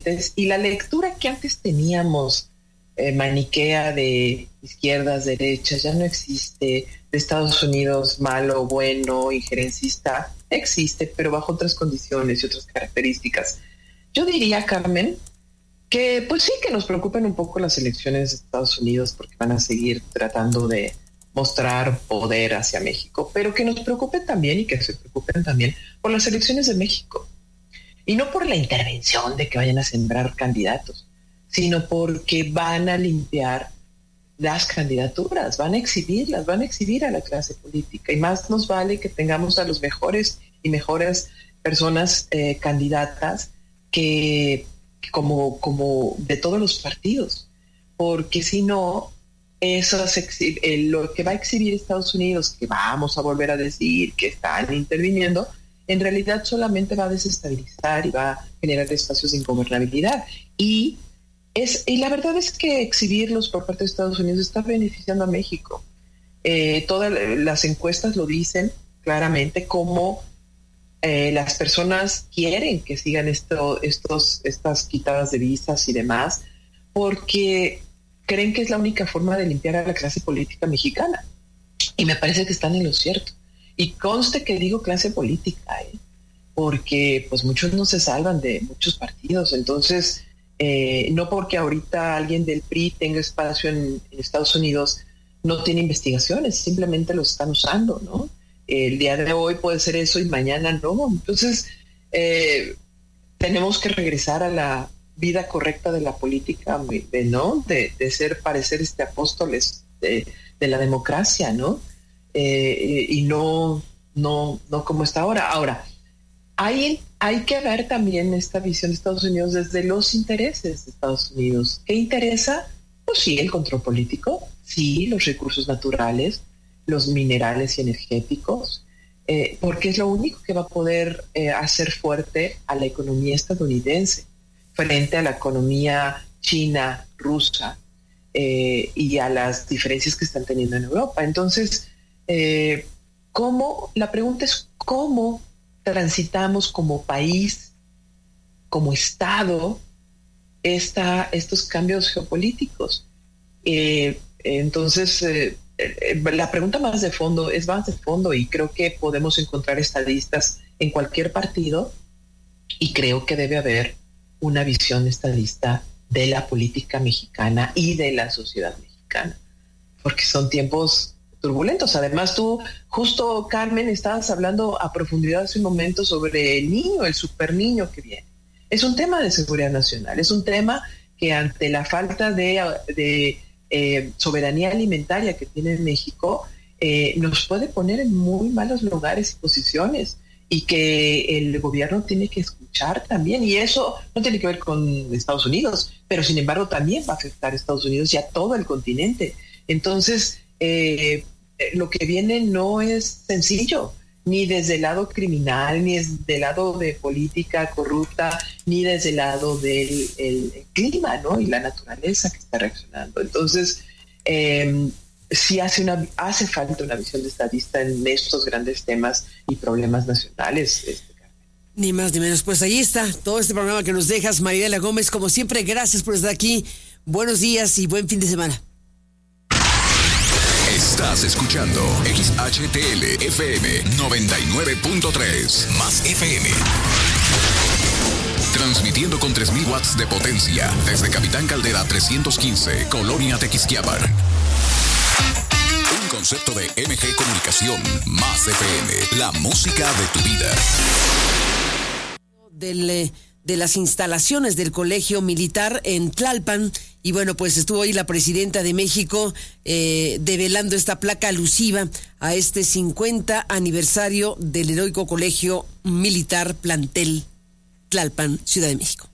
diferentes y la lectura que antes teníamos, maniquea de izquierdas, derechas, ya no existe, de Estados Unidos malo, bueno, injerencista, existe, pero bajo otras condiciones y otras características. Yo diría, Carmen, que pues sí que nos preocupen un poco las elecciones de Estados Unidos porque van a seguir tratando de mostrar poder hacia México, pero que nos preocupen también y que se preocupen también por las elecciones de México. Y no por la intervención de que vayan a sembrar candidatos, sino porque van a limpiar las candidaturas, van a exhibirlas, van a exhibir a la clase política. Y más nos vale que tengamos a los mejores y mejores personas candidatas que como de todos los partidos, porque si no, lo que va a exhibir Estados Unidos, que vamos a volver a decir que están interviniendo, en realidad solamente va a desestabilizar y va a generar espacios de ingobernabilidad. Y la verdad es que exhibirlos por parte de Estados Unidos está beneficiando a México. Todas las encuestas lo dicen claramente, como las personas quieren que sigan estas quitadas de visas y demás, porque creen que es la única forma de limpiar a la clase política mexicana. Y me parece que están en lo cierto. Y conste que digo clase política, porque pues muchos no se salvan de muchos partidos. Entonces, no porque ahorita alguien del PRI tenga espacio en Estados Unidos, no tiene investigaciones, simplemente lo están usando, ¿no? El día de hoy puede ser eso y mañana no. Entonces, tenemos que regresar a la vida correcta de la política, ¿no? De parecer apóstoles de la democracia, ¿no? Y no como está ahora. Ahora, hay que ver también esta visión de Estados Unidos desde los intereses de Estados Unidos. ¿Qué interesa? Pues sí, el control político, sí, los recursos naturales, los minerales y energéticos, porque es lo único que va a poder hacer fuerte a la economía estadounidense frente a la economía china, rusa, y a las diferencias que están teniendo en Europa. Entonces, la pregunta es cómo transitamos como país, como Estado, estos cambios geopolíticos. Entonces, la pregunta más de fondo y creo que podemos encontrar estadistas en cualquier partido y creo que debe haber una visión estadista de la política mexicana y de la sociedad mexicana, porque son tiempos turbulentos. Además, tú, justo, Carmen, estabas hablando a profundidad hace un momento sobre el niño, el super niño que viene. Es un tema de seguridad nacional, es un tema que ante la falta de soberanía alimentaria que tiene México, nos puede poner en muy malos lugares y posiciones, y que el gobierno tiene que escuchar también, y eso no tiene que ver con Estados Unidos, pero sin embargo también va a afectar a Estados Unidos y a todo el continente. Entonces, lo que viene no es sencillo, ni desde el lado criminal, ni desde el lado de política corrupta, ni desde el lado del clima, ¿no? Y la naturaleza que está reaccionando. Entonces, sí hace falta una visión de estadista en estos grandes temas y problemas nacionales. Ni más ni menos. Pues ahí está todo este programa que nos dejas, Mariela Gómez. Como siempre, gracias por estar aquí. Buenos días y buen fin de semana. Estás escuchando XHTL FM 99.3 más FM. Transmitiendo con 3,000 watts de potencia desde Capitán Caldera 315, Colonia Tequisquiapan. Un concepto de MG Comunicación más FM, la música de tu vida. De las instalaciones del Colegio Militar en Tlalpan. Y bueno, pues estuvo ahí la presidenta de México develando esta placa alusiva a este 50 aniversario del heroico Colegio Militar Plantel Tlalpan, Ciudad de México.